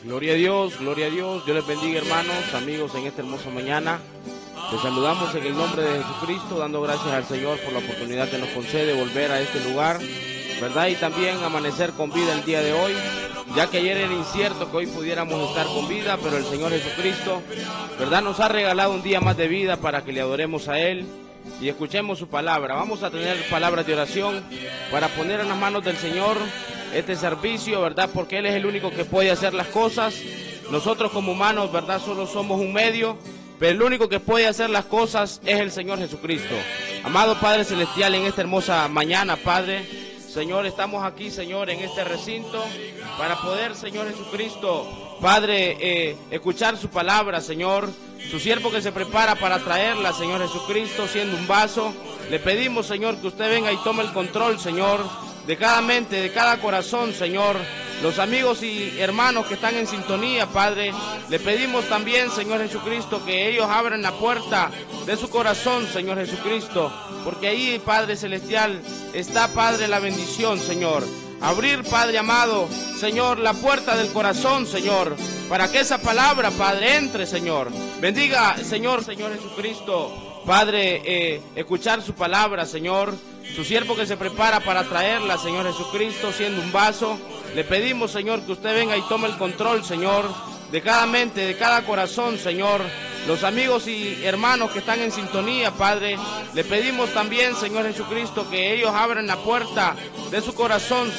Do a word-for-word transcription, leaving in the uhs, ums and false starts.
Gloria a Dios, gloria a Dios. Dios les bendiga, hermanos, amigos, en esta hermosa mañana. Les saludamos en el nombre de Jesucristo, dando gracias al Señor por la oportunidad que nos concede volver a este lugar, ¿verdad? Y también amanecer con vida el día de hoy, ya que ayer era incierto que hoy pudiéramos estar con vida, pero el Señor Jesucristo, ¿verdad?, nos ha regalado un día más de vida para que le adoremos a Él y escuchemos su palabra. Vamos a tener palabras de oración para poner en las manos del Señor este servicio, ¿verdad?, porque Él es el único que puede hacer las cosas. Nosotros como humanos, ¿verdad?, solo somos un medio, pero el único que puede hacer las cosas es el Señor Jesucristo. Amado Padre Celestial, en esta hermosa mañana, Padre, Señor, estamos aquí, Señor, en este recinto para poder, Señor Jesucristo, Padre, eh, escuchar su palabra, Señor. Su siervo que se prepara para traerla, Señor Jesucristo, siendo un vaso. Le pedimos, Señor, que usted venga y tome el control, Señor, de cada mente, de cada corazón, Señor. Los amigos y hermanos que están en sintonía, Padre, le pedimos también, Señor Jesucristo, que ellos abran la puerta de su corazón, Señor Jesucristo, porque ahí, Padre Celestial, está, Padre, la bendición, Señor. Abrir, Padre amado, Señor, la puerta del corazón, Señor, para que esa palabra, Padre, entre, Señor. Bendiga, Señor, Señor Jesucristo, Padre, eh, escuchar su palabra, Señor. Su siervo que se prepara para traerla, Señor Jesucristo, siendo un vaso. Le pedimos, Señor, que usted venga y tome el control, Señor, de cada mente, de cada corazón, Señor. Los amigos y hermanos que están en sintonía, Padre, le pedimos también, Señor Jesucristo, que ellos abran la puerta de su corazón,